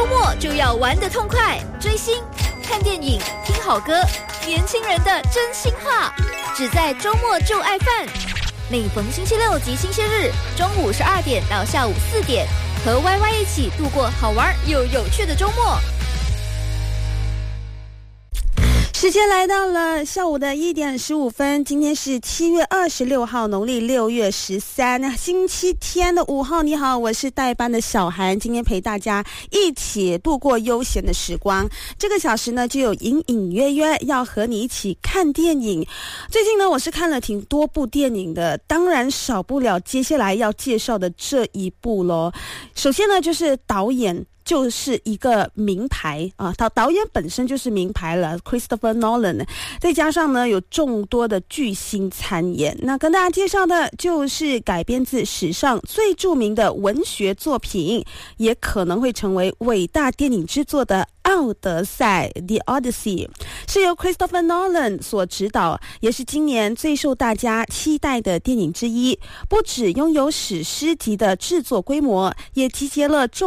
周末就要玩得痛快，追星、看电影、听好歌，年轻人的真心话，只在周末就爱饭。每逢星期六及星期日，中午12点到下午4点，和 YY 一起度过好玩又有趣的周末。 时间来到了下午的1点15分，今天是7月26号，农历6月13，星期天的5号。你好，我是代班的小韩，今天陪大家一起度过悠闲的时光。这个小时呢，就有隐隐约约要和你一起看电影。最近呢，我是看了挺多部电影的，当然少不了接下来要介绍的这一部咯。首先呢，就是导演就是一个名牌啊，导演本身就是名牌了 ，Christopher Nolan， 再加上呢有众多的巨星参演。那跟大家介绍的就是改编自史上最著名的文学作品，也可能会成为伟大电影之作的奥德赛 The Odyssey， 是由 Christopher Nolan 所执导，也是今年最受大家期待的电影之一。不只拥有史诗级的制作规模，也集结了众